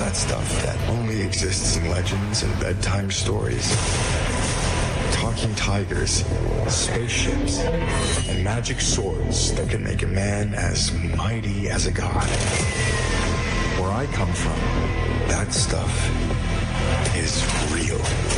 that stuff that only exists in legends and bedtime stories. Talking tigers, spaceships, and magic swords that can make a man as mighty as a god. Where I come from, that stuff is real.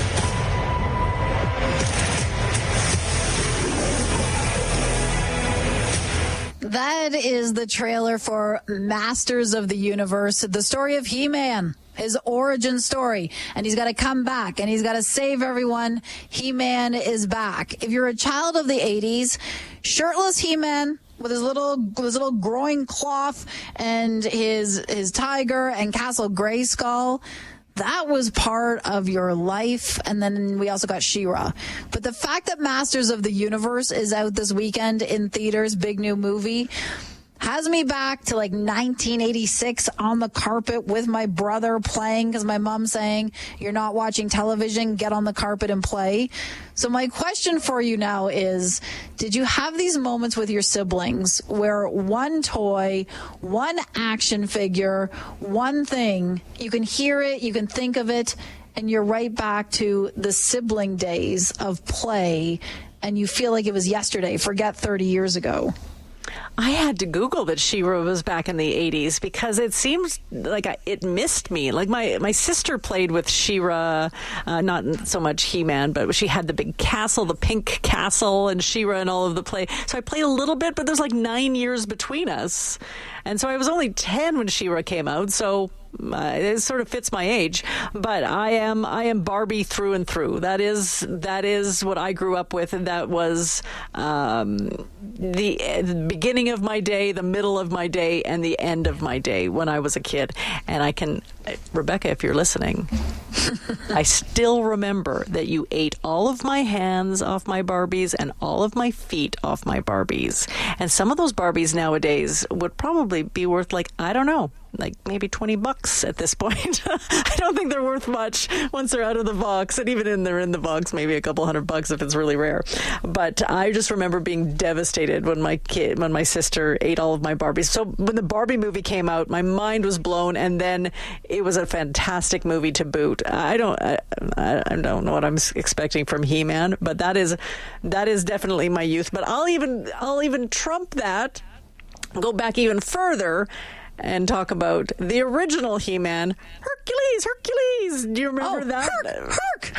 That is the trailer for Masters of the Universe, the story of He-Man, his origin story. And he's got to come back, and he's got to save everyone. He-Man is back. If you're a child of the 80s, shirtless He-Man with his little groin cloth and his tiger and Castle Grayskull, that was part of your life. And then we also got She-Ra. But the fact that Masters of the Universe is out this weekend in theaters, big new movie, has me back to like 1986 on the carpet with my brother playing because my mom saying, you're not watching television, get on the carpet and play. So my question for you now is, did you have these moments with your siblings where one toy, one action figure, one thing, you can hear it, you can think of it, and you're right back to the sibling days of play, and you feel like it was yesterday, forget 30 years ago? I had to Google that She-Ra was back in the 80s because it seems like it missed me. Like my sister played with She-Ra, not so much He-Man, but she had the big castle, the pink castle, and She-Ra and all of the play. So I played a little bit, but there's like 9 years between us. And so I was only 10 when She-Ra came out, so it sort of fits my age. But I am Barbie through and through. That is what I grew up with, and that was the beginning of my day, the middle of my day, and the end of my day when I was a kid. And I can, Rebecca, if you're listening, I still remember that you ate all of my hands off my Barbies and all of my feet off my Barbies. And some of those Barbies nowadays would probably be worth like maybe $20 at this point. I don't think they're worth much once they're out of the box, and even they're in the box, maybe a couple $100 if it's really rare. But I just remember being devastated when my sister ate all of my Barbies. So when the Barbie movie came out, my mind was blown, and then it was a fantastic movie to boot. I don't know what I'm expecting from He-Man, but that is definitely my youth. But I'll even trump that, go back even further, and talk about the original He-Man, Hercules. Do you remember that? Herc.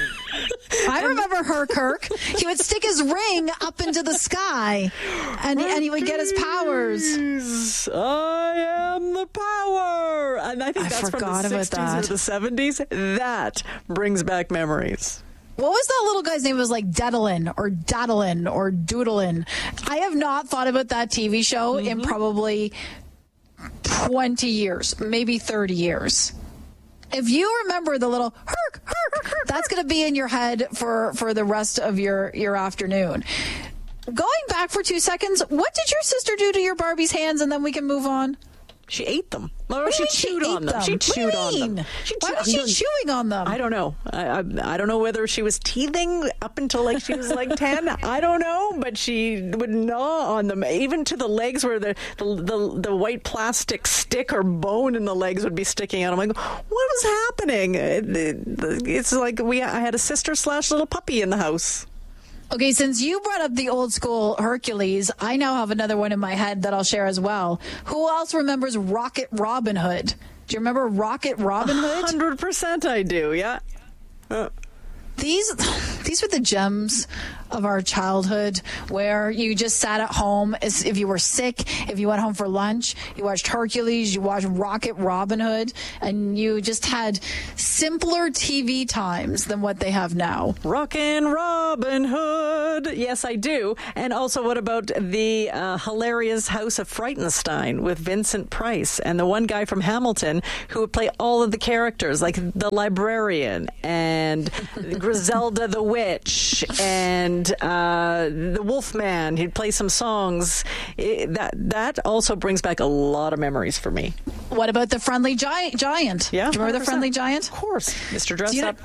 I remember Herc. He would stick his ring up into the sky, and he would get his powers. I am the power. And I think that's from the 60s or the 70s. That brings back memories. What was that little guy's name? It was like Dedalin or Daddlin or Doodlin. I have not thought about that TV show in probably 20 years, maybe 30 years. If you remember the little Herc, that's going to be in your head for the rest of your afternoon. Going back for 2 seconds, what did your sister do to your Barbie's hands, and then we can move on? She ate them. Or she chewed on them. She chewed on them. Why was she chewing on them? I don't know. I don't know whether she was teething up until like she was like 10. I don't know, but she would gnaw on them, even to the legs where the white plastic stick or bone in the legs would be sticking out. I'm like, what was happening? It's like I had a sister / little puppy in the house. Okay, since you brought up the old school Hercules, I now have another one in my head that I'll share as well. Who else remembers Rocket Robin Hood? Do you remember Rocket Robin Hood? 100% I do, yeah. These were the gems of our childhood, where you just sat at home. If you were sick, if you went home for lunch, you watched Hercules, you watched Rocket Robin Hood, and you just had simpler TV times than what they have now. Rockin' Robin Hood. Yes, I do. And also, what about the hilarious House of Frightenstein with Vincent Price and the one guy from Hamilton who would play all of the characters, like the librarian and Griselda the Witch and the Wolfman. He'd play some songs. That also brings back a lot of memories for me. What about the Friendly Giant? Yeah, do you remember 100%. The Friendly Giant? Of course, Mr. Dress Up.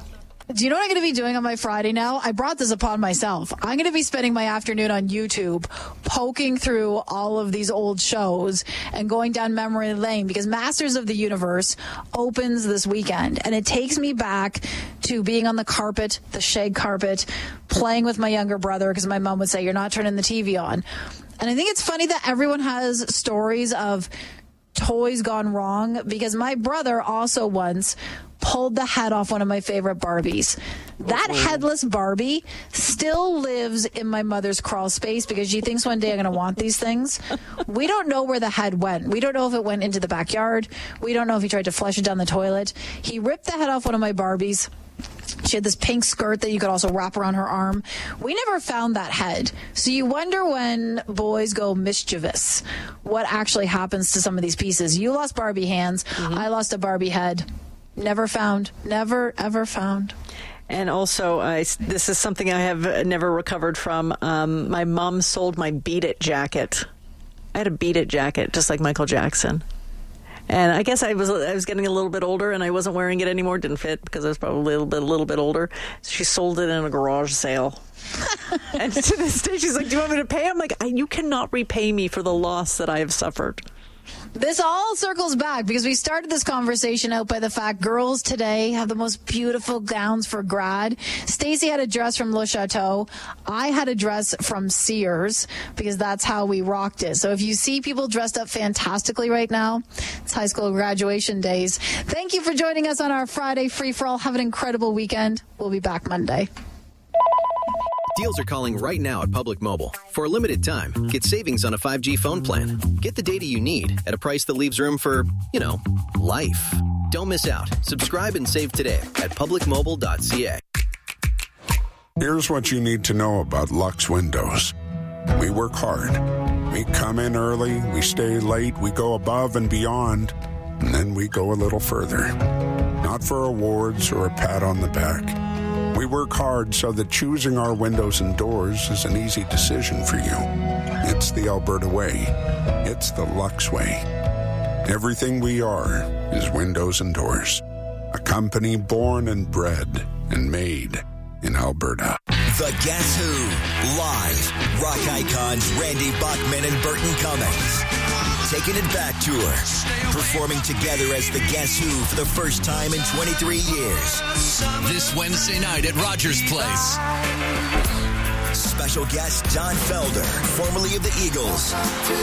Do you know what I'm going to be doing on my Friday now? I brought this upon myself. I'm going to be spending my afternoon on YouTube poking through all of these old shows and going down memory lane because Masters of the Universe opens this weekend. And it takes me back to being on the carpet, the shag carpet, playing with my younger brother because my mom would say, you're not turning the TV on. And I think it's funny that everyone has stories of toys gone wrong because my brother also once pulled the head off one of my favorite Barbies. That headless Barbie still lives in my mother's crawl space because she thinks one day I'm going to want these things. We don't know where the head went. We don't know if it went into the backyard. We don't know if he tried to flush it down the toilet. He ripped the head off one of my Barbies. She had this pink skirt that you could also wrap around her arm. We never found that head. So you wonder when boys go mischievous, what actually happens to some of these pieces. You lost Barbie hands. I lost a Barbie head. Never found. Never, ever found. And also, this is something I have never recovered from. My mom sold my Beat It jacket. I had a Beat It jacket, just like Michael Jackson. And I guess I was getting a little bit older, and I wasn't wearing it anymore. Didn't fit because I was probably a little bit older. So she sold it in a garage sale. And to this day, she's like, "Do you want me to pay?" I'm like, "You cannot repay me for the loss that I have suffered." This all circles back because we started this conversation out by the fact girls today have the most beautiful gowns for grad. Stacey had a dress from Le Chateau. I had a dress from Sears because that's how we rocked it. So if you see people dressed up fantastically right now, it's high school graduation days. Thank you for joining us on our Friday free-for-all. Have an incredible weekend. We'll be back Monday. Deals are calling right now at Public Mobile. For a limited time, get savings on a 5G phone plan. Get the data you need at a price that leaves room for, life. Don't miss out. Subscribe and save today at publicmobile.ca. Here's what you need to know about Lux Windows. We work hard. We come in early, we stay late, we go above and beyond, and then we go a little further. Not for awards or a pat on the back. We work hard so that choosing our windows and doors is an easy decision for you. It's the Alberta way. It's the Lux way. Everything we are is windows and doors. A company born and bred and made in Alberta. The Guess Who. Live. Rock icons Randy Bachman and Burton Cummings. Taking it back tour. Performing together as the Guess Who for the first time in 23 years. This Wednesday night at Rogers Place. Special guest Don Felder, formerly of the Eagles.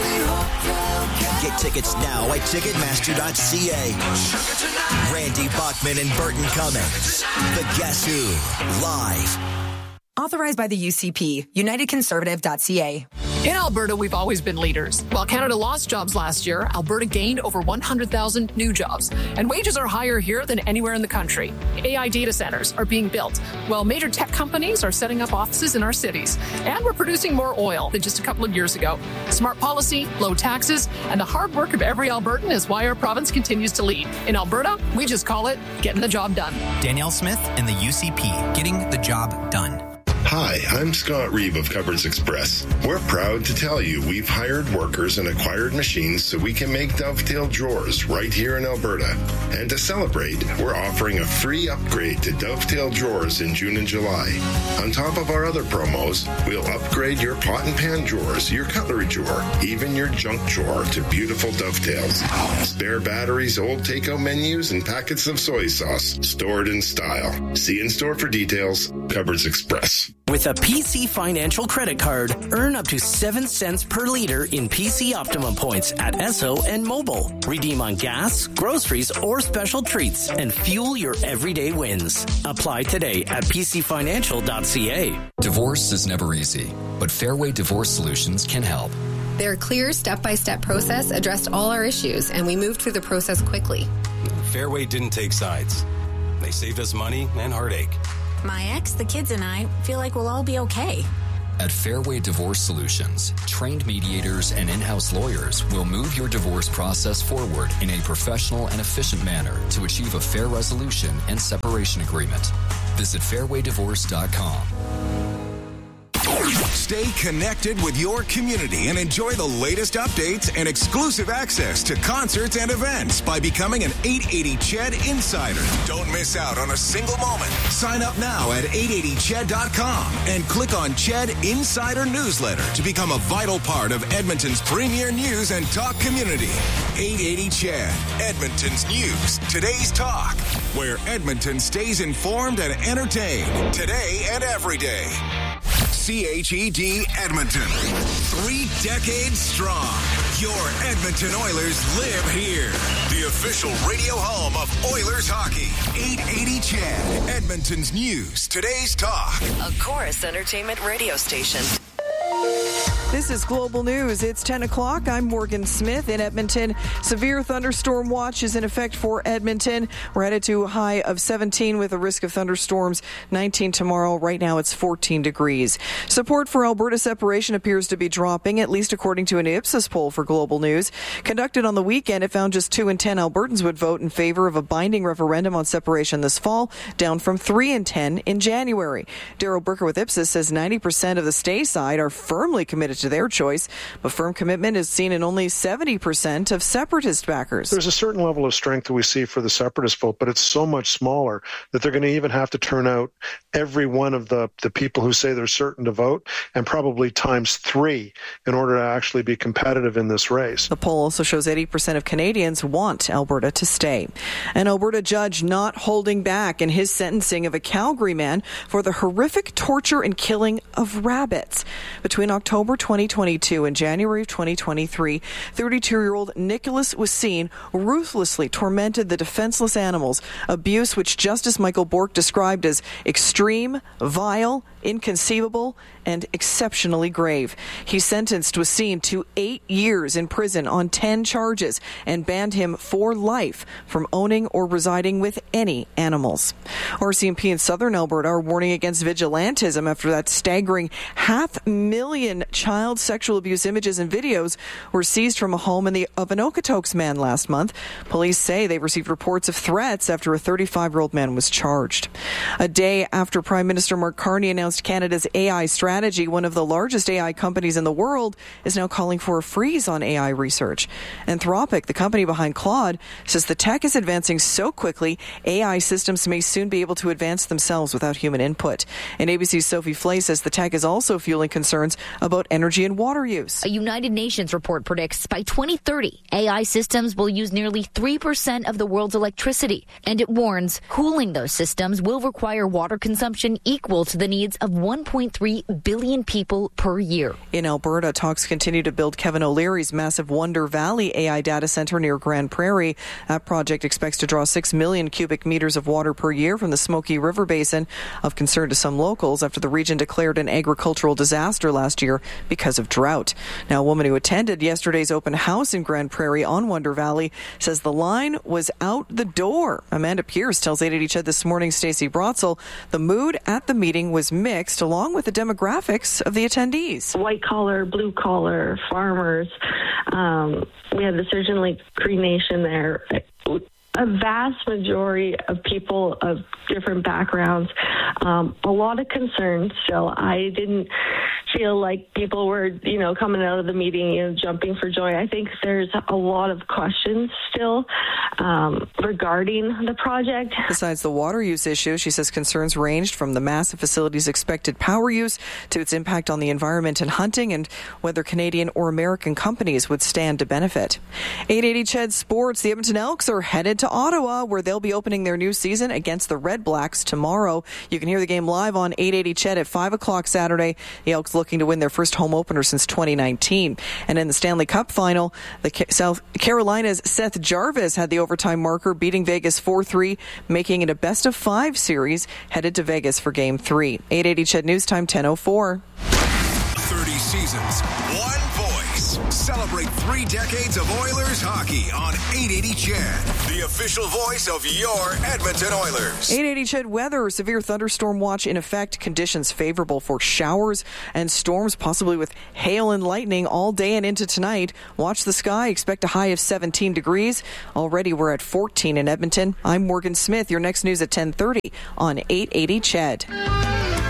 Get tickets now at Ticketmaster.ca. Randy Bachman and Burton Cummings. The Guess Who. Live. Authorized by the UCP, UnitedConservative.ca. In Alberta, we've always been leaders. While Canada lost jobs last year, Alberta gained over 100,000 new jobs. And wages are higher here than anywhere in the country. AI data centers are being built, while major tech companies are setting up offices in our cities. And we're producing more oil than just a couple of years ago. Smart policy, low taxes, and the hard work of every Albertan is why our province continues to lead. In Alberta, we just call it getting the job done. Danielle Smith and the UCP, getting the job done. Hi, I'm Scott Reeve of Cupboards Express. We're proud to tell you we've hired workers and acquired machines so we can make Dovetail drawers right here in Alberta. And to celebrate, we're offering a free upgrade to Dovetail drawers in June and July. On top of our other promos, we'll upgrade your pot and pan drawers, your cutlery drawer, even your junk drawer to beautiful Dovetails. Spare batteries, old takeout menus, and packets of soy sauce stored in style. See in store for details. Cupboards Express. With a PC Financial credit card, earn up to 7 cents per liter in PC Optimum points at Esso and Mobile. Redeem on gas, groceries, or special treats and fuel your everyday wins. Apply today at pcfinancial.ca. Divorce is never easy, but Fairway Divorce Solutions can help. Their clear step-by-step process addressed all our issues, and we moved through the process quickly. Fairway didn't take sides. They saved us money and heartache. My ex, the kids, and I feel like we'll all be okay. At Fairway Divorce Solutions, trained mediators and in-house lawyers will move your divorce process forward in a professional and efficient manner to achieve a fair resolution and separation agreement. Visit fairwaydivorce.com. Stay connected with your community and enjoy the latest updates and exclusive access to concerts and events by becoming an 880 CHED Insider. Don't miss out on a single moment. Sign up now at 880ched.com and click on CHED Insider Newsletter to become a vital part of Edmonton's premier news and talk community. 880 CHED, Edmonton's news, today's talk, where Edmonton stays informed and entertained today and every day. CHED Edmonton. 3 decades strong. Your Edmonton Oilers live here. The official radio home of Oilers hockey. 880 CHED, Edmonton's news, today's talk. A Chorus Entertainment radio station. This is Global News. It's 10 o'clock. I'm Morgan Smith in Edmonton. Severe thunderstorm watch is in effect for Edmonton. We're headed to a high of 17 with a risk of thunderstorms, 19 tomorrow. Right now it's 14 degrees. Support for Alberta separation appears to be dropping, at least according to an Ipsos poll for Global News. Conducted on the weekend, it found just 2 in 10 Albertans would vote in favor of a binding referendum on separation this fall, down from 3 in 10 in January. Daryl Burker with Ipsos says 90% of the stay side are firmly committed to their choice, but firm commitment is seen in only 70% of separatist backers. There's a certain level of strength that we see for the separatist vote, but it's so much smaller that they're going to even have to turn out every one of the people who say they're certain to vote, and probably times 3 in order to actually be competitive in this race. The poll also shows 80% of Canadians want Alberta to stay. An Alberta judge not holding back in his sentencing of a Calgary man for the horrific torture and killing of rabbits. Between October 2022 and January of 2023, 32-year-old Nicholas was seen ruthlessly tormented the defenseless animals, abuse which Justice Michael Bork described as extreme, vile, inconceivable, and exceptionally grave. He sentenced Wassine to 8 years in prison on 10 charges and banned him for life from owning or residing with any animals. RCMP in southern Alberta are warning against vigilantism after that staggering 500,000 child sexual abuse images and videos were seized from a home of an Okotoks man last month. Police say they received reports of threats after a 35-year-old man was charged. A day after Prime Minister Mark Carney announced Canada's AI strategy, one of the largest AI companies in the world is now calling for a freeze on AI research. Anthropic, the company behind Claude, says the tech is advancing so quickly, AI systems may soon be able to advance themselves without human input. And ABC's Sophie Flay says the tech is also fueling concerns about energy and water use. A United Nations report predicts by 2030, AI systems will use nearly 3% of the world's electricity. And it warns cooling those systems will require water consumption equal to the needs of 1.3 billion people per year. In Alberta, talks continue to build Kevin O'Leary's massive Wonder Valley AI data center near Grand Prairie. That project expects to draw 6 million cubic meters of water per year from the Smoky River Basin, of concern to some locals after the region declared an agricultural disaster last year because of drought. Now, a woman who attended yesterday's open house in Grand Prairie on Wonder Valley says the line was out the door. Amanda Pierce tells 880 CHED this morning, Stacey Brotzel, the mood at the meeting was mixed, along with the demographics of the attendees. White collar, blue collar, farmers. We had the Surgeon Lake Cree Nation there. A vast majority of people of different backgrounds, a lot of concerns still. I didn't feel like people were, coming out of the meeting, jumping for joy. I think there's a lot of questions still regarding the project. Besides the water use issue, she says concerns ranged from the massive facility's expected power use to its impact on the environment and hunting, and whether Canadian or American companies would stand to benefit. 880 CHED Sports, the Edmonton Elks are headed to Ottawa, where they'll be opening their new season against the Red Blacks tomorrow. You can hear the game live on 880 CHED at 5 o'clock Saturday. The Elks looking to win their first home opener since 2019. And in the Stanley Cup final, South Carolina's Seth Jarvis had the overtime marker, beating Vegas 4-3, making it a best-of-5 series, headed to Vegas for Game 3. 880 CHED News Time, 10:04. 30 seasons, one voice. Celebrate 3 decades of Oilers hockey on 880 CHED, the official voice of your Edmonton Oilers. 880 CHED weather, severe thunderstorm watch in effect. Conditions favorable for showers and storms, possibly with hail and lightning all day and into tonight. Watch the sky. Expect a high of 17 degrees. Already we're at 14 in Edmonton. I'm Morgan Smith. Your next news at 10:30 on 880 CHED.